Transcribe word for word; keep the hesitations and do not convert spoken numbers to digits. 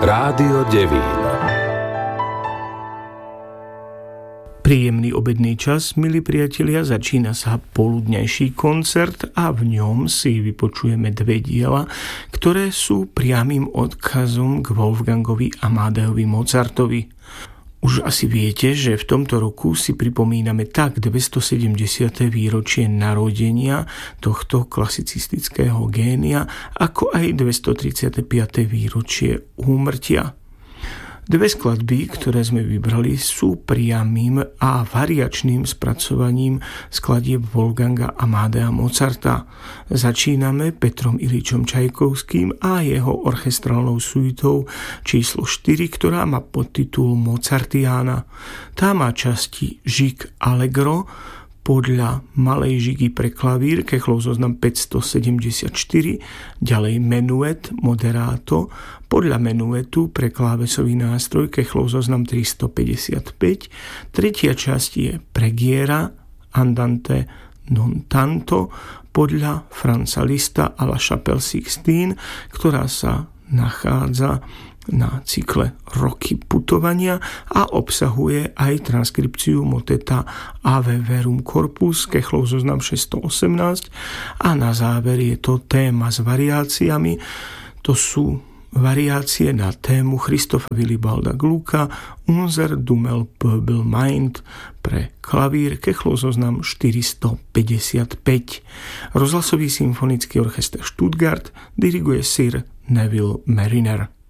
Rádio Devín. Príjemný obedný čas, milí priatelia, začína sa poludňajší koncert a v ňom si vypočujeme dve diela, ktoré sú priamym odkazom k Wolfgangovi Amadeovi Mozartovi. Už asi viete, že v tomto roku si pripomíname tak dvestosedemdesiate výročie narodenia tohto klasicistického génia, ako aj dvestotridsiate piate výročie úmrtia. Dve skladby, ktoré sme vybrali, sú priamym a variačným spracovaním skladieb Wolfganga Amadea Mozarta. Začíname Petrom Iličom Čajkovským a jeho orchestrálnou suitou číslo štyri, ktorá má podtitul Mozartiana. Tá má časti Žig Allegro, podľa Malej žigy pre klavír, Kechlov zoznam päťstosedemdesiatštyri, ďalej Menuet Moderato, podľa Menuetu pre klávesový nástroj, Kechlov zoznam tristopäťdesiatpäť, tretia časť je Preghiera Andante non tanto, podľa Franza Liszta a La Chapelle Sixtine, ktorá sa nachádza na cykle Roky putovania a obsahuje aj transkripciu moteta Ave Verum Corpus, Kechlov zoznam šesťstoosemnásť, a na záver je to téma s variáciami. To sú variácie na tému Christopha Willibalda Glucka Unser Dummel Pöbel meint pre klavír, Kechlov zoznam štyristopäťdesiatpäť. Rozhlasový symfonický orchester Stuttgart diriguje Sir Neville Marriner.